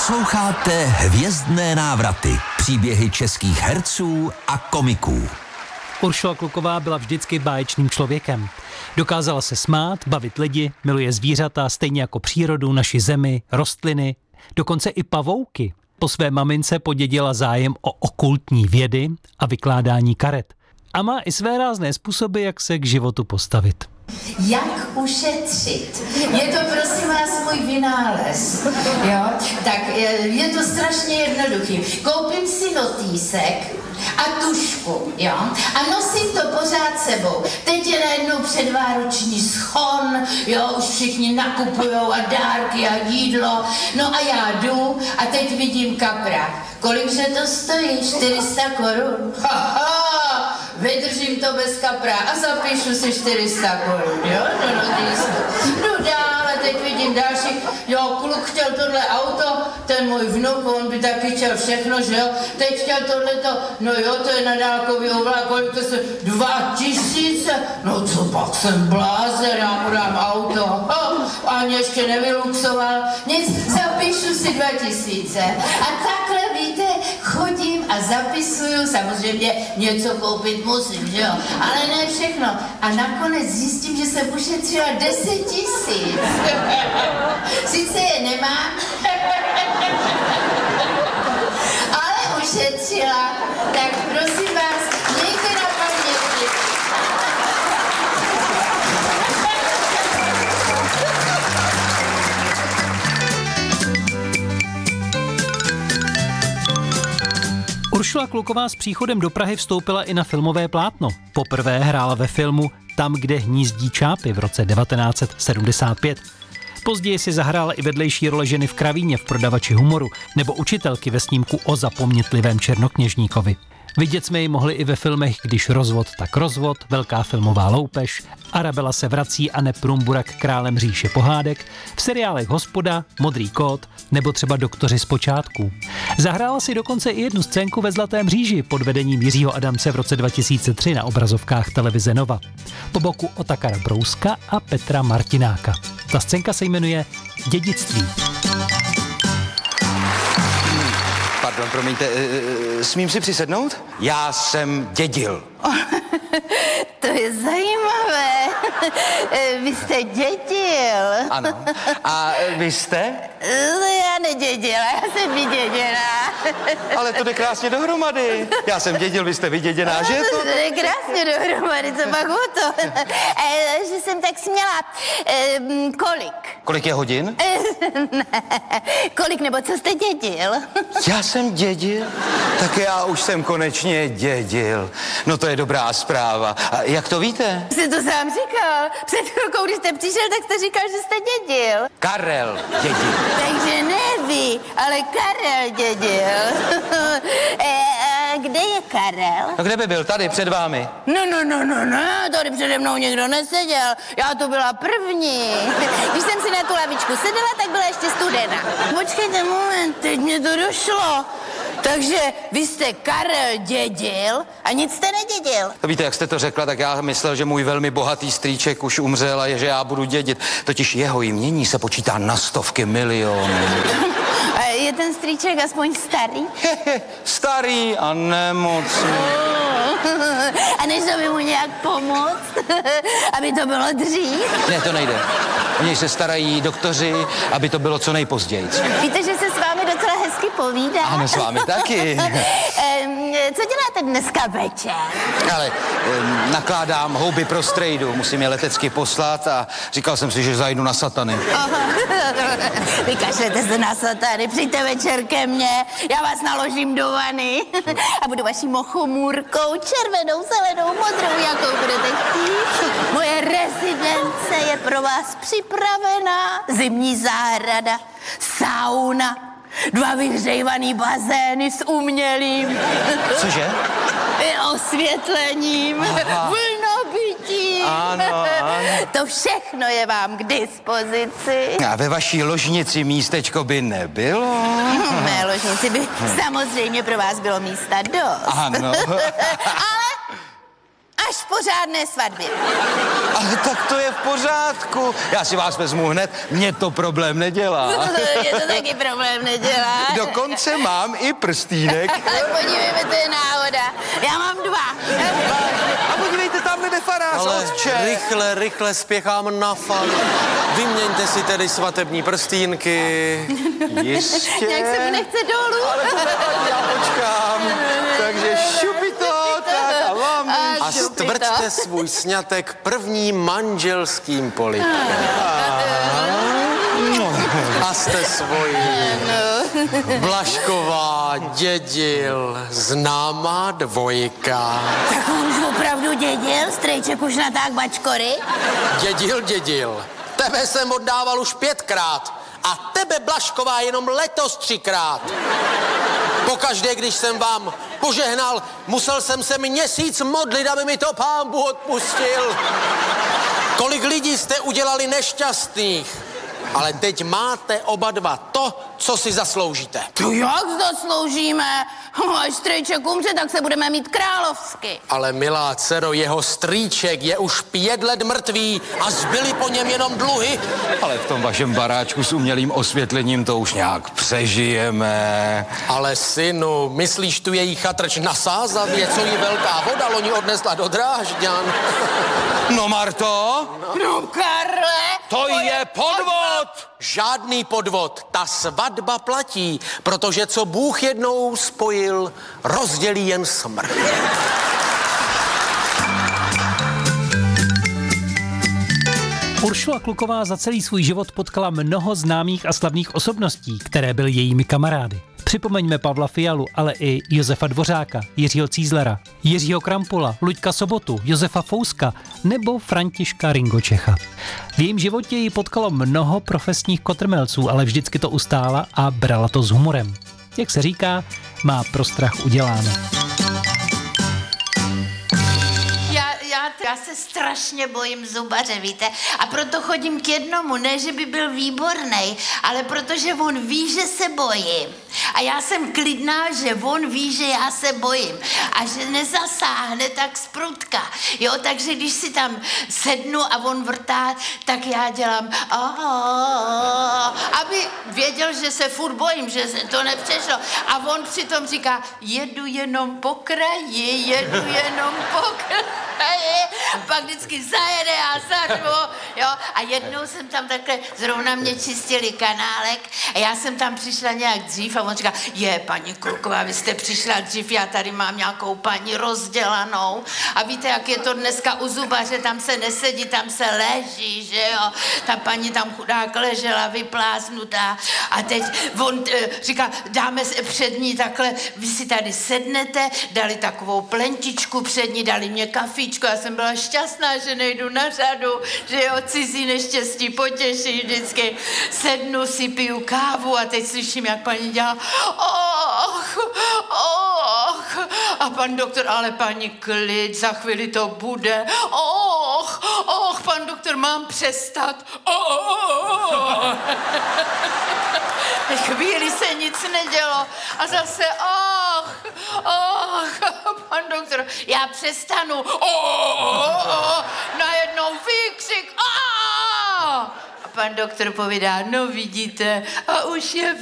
Posloucháte Hvězdné návraty. Příběhy českých herců a komiků. Uršula Kluková byla vždycky báječným člověkem. Dokázala se smát, bavit lidi, miluje zvířata, stejně jako přírodu, naši zemi, rostliny, dokonce i pavouky. Po své mamince podědila zájem o okultní vědy a vykládání karet. A má i své rázné způsoby, jak se k životu postavit. Jak ušetřit? Je to prosím vás můj vynález, jo? Tak je to strašně jednoduchý. Koupím si notýsek a tužku, jo? A nosím to pořád sebou. Teď je najednou předvánoční schon, jo? Už všichni nakupujou a dárky a jídlo. No a já jdu a teď vidím kapra. Kolikže to stojí? 400 korun. Vydržím to bez kapra a zapíšu si 400 korun, jo? Jdu dál a teď vidím další, jo, kluk chtěl tohle auto, ten můj vnuk, on by taky chtěl všechno, že jo? Teď chtěl tohleto, no jo, to je na dálkový ovlák, kolik to se, 2000, no co pak jsem blázen, já mu dám auto, ani ještě nevyluxoval, nic, zapíšu si 2000 a takhle, víte, chodím a zapisuju, samozřejmě něco koupit musím, že jo, ale ne všechno. A nakonec zjistím, že jsem ušetřila 10 000. Sice je nemám, ale ušetřila, tak prosím vás, mějte na paměti. Uršula Kluková s příchodem do Prahy vstoupila i na filmové plátno. Poprvé hrála ve filmu Tam, kde hnízdí čápy v roce 1975. Později si zahrála i vedlejší role ženy v Kravíně v Prodavači humoru nebo učitelky ve snímku O zapomnětlivém černokněžníkovi. Vidět jsme ji mohli i ve filmech Když rozvod, tak rozvod, Velká filmová loupež, Arabela se vrací a Prumburak králem říše pohádek, v seriálech Hospoda, Modrý kód nebo třeba Doktoři z počátků. Zahrála si dokonce i jednu scénku ve Zlaté mříži pod vedením Jiřího Adamce v roce 2003 na obrazovkách televize Nova. Po boku Otakara Brouska a Petra Martináka. Ta scénka se jmenuje Dědictví. Pardon, promiňte, smím si přisednout? Já jsem dědil. To je zajímavé. Vy jste dědil. Ano. A vy jste? Já nedědila, já jsem vyděděná. Ale to jde krásně dohromady. Já jsem dědil, vy jste vyděděná, že to? To jde krásně dohromady, co pak o to? Že jsem tak směla. Kolik? Kolik je hodin? Kolik nebo co jste dědil? Já jsem dědil? Tak já už jsem konečně dědil. No to je dobrá zpráva. A jak to víte? Jste to sám říkal. Před chvilkou, když jste přišel, tak jste říkal, že jste dědil. Karel dědil. Takže ne vy, ale Karel dědil. Kde je Karel? No kde by byl? Tady, před vámi. No, tady přede mnou někdo neseděl. Já to byla první. Když jsem si na tu lavičku seděla, tak byla ještě studená. Počkejte moment, teď mě to došlo. Takže vy jste Karel dědil a nic jste nedědil. Víte, jak jste to řekla, tak já myslel, že můj velmi bohatý strýček už umřel a že já budu dědit. Totiž jeho jmění se počítá na stovky milionů. A je ten strýček aspoň starý? Starý a nemocný. A nešlo by mu nějak pomoct, aby to bylo dřív? Ne, to nejde. O něj se starají doktoři, aby to bylo co nejpozději. Víte, že se s vámi docela hezky povídá? Ano, s vámi taky. Co děláte dneska večer? Ale nakládám houby pro strejdu, musím je letecky poslat a říkal jsem si, že zajdu na satany. Vykašlete se na satany, přijďte večer ke mně, já vás naložím do vany a budu vaší mochomůrkou, červenou, zelenou, modrou, jakou budete chtít. Moje rezidence je pro vás připravená, zimní zahrada, sauna, 2 vyhřejvaný bazény s umělým. Cože? Osvětlením, vlnobytím. Ano. To všechno je vám k dispozici. A ve vaší ložnici místečko by nebylo? V mé ložnici by samozřejmě pro vás bylo místa dost. Ano. Ale Až v pořádné svatbě. Ale tak to je v pořádku. Já si vás vezmu hned, mě to problém nedělá. Je to taky problém nedělá. Dokonce mám i prstýnek. Ale podívejme, to je náhoda. Já mám 2. A podívejte, tamhle jde farář, Ale otče. rychle spěchám na fal. Vyměňte si tedy svatební prstýnky. Jistě. Jak se mi nechce dolů. Ale to nevadí, já počkám. Takže šupi to, tak a vám. A stvrďte svůj sňatek prvním manželským polibkem. A jste svoji. Blažková, Dědil, známá dvojka. Tak on už opravdu dědil? Strejček už natáhl bačkory? Dědil. Tebe jsem oddával už 5krát. A tebe, Blažková, jenom letos 3krát. Pokaždé, když jsem vám požehnal, musel jsem se měsíc modlit, aby mi to Pán Bůh odpustil. Kolik lidí jste udělali nešťastných. Ale teď máte oba dva to, co si zasloužíte. To jak zasloužíme? Až strejček umře, tak se budeme mít královsky. Ale milá dcero, jeho strýček je už 5 let mrtvý a zbyly po něm jenom dluhy. Ale v tom vašem baráčku s umělým osvětlením to už nějak přežijeme. Ale synu, myslíš tu její chatrč na Sázavě, co jí velká voda loni odnesla do Drážďan? No, Marto, No, Karle! to je podvod! Žádný podvod, ta svatba platí, protože co Bůh jednou spojil, rozdělí jen smrt. Uršula Kluková za celý svůj život potkala mnoho známých a slavných osobností, které byly jejími kamarády. Připomeňme Pavla Fialu, ale i Josefa Dvořáka, Jiřího Cízlera, Jiřího Krampula, Luďka Sobotu, Josefa Fouska nebo Františka Ringočecha. V jejím životě ji potkalo mnoho profesních kotrmelců, ale vždycky to ustála a brala to s humorem. Jak se říká, má pro strach uděláno. Já se strašně bojím zubaře, víte? A proto chodím k jednomu, ne, že by byl výborný, ale protože on ví, že se bojím. A já jsem klidná, že on ví, že já se bojím. A že nezasáhne tak sprutka. Jo, takže když si tam sednu a on vrtá, tak já dělám aby věděl, že se furt bojím, že se to nepřešlo. A on přitom říká, jedu jenom po kraji, pak vždycky zajede a zařvu, jo. A jednou jsem tam takhle, zrovna mě čistili kanálek a já jsem tam přišla nějak dřív a on říká, paní Kluková, vy jste přišla dřív, já tady mám nějakou paní rozdělanou a víte, jak je to dneska u zubaře, tam se nesedí, tam se leží, že jo. Ta paní tam chudák ležela, vypláznutá a teď on říká, dáme před ní takhle, vy si tady sednete, dali takovou plentičku před ní, dali mě kafíčko, já jsem byla šťastná, že nejdu na řadu, že jo, cizí neštěstí potěší vždycky. Sednu si, piju kávu a teď slyším, jak paní dělá a pan doktor, ale paní klid, za chvíli to bude. Pan doktor, mám přestat. Chvíli se nic nedělo a zase pan doktor, já přestanu. Najednou výkřik. A pan doktor povídá, no vidíte, a už je